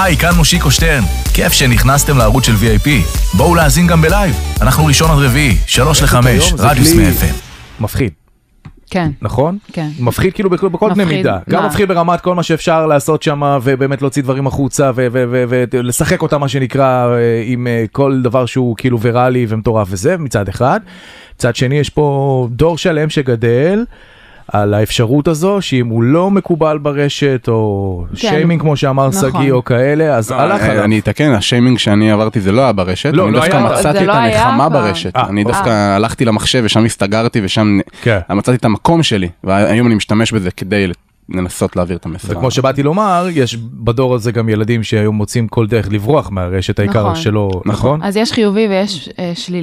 היי, כאן מושיקו שטרן. כיף שנכנסתם לערוץ של VIP. בואו להאזין גם בלייב. אנחנו ראשון עד רביעי, 3-5, רדיוס מ-FM. מפחיד. כן. נכון? כן. מפחיד כאילו בכל קנה מידה. גם מפחיד ברמת כל מה שאפשר לעשות שם, ובאמת להוציא דברים החוצה, ולשחק אותה מה שנקרא, עם כל דבר שהוא כאילו ויראלי ומטורף וזה, מצד אחד. מצד שני, יש פה דור שלם שגדל, על האפשרות הזו, שאם הוא לא מקובל ברשת, או שיימינג כמו שאמר סגי, או כאלה, אז הלך עליו. אני אתקן, השיימינג שאני עברתי זה לא היה ברשת, אני דווקא מצאתי את הנחמה ברשת, אני דווקא הלכתי למחשב ושם הסתגרתי ושם מצאתי את המקום שלי, והיום אני משתמש בזה כדי לנסות להעביר את המסר. וכמו שבאתי לומר, יש בדור הזה גם ילדים שהיום מוצאים כל דרך לברוח מהרשת, העיקר שלו, נכון? אז יש חיובי ויש שלילי.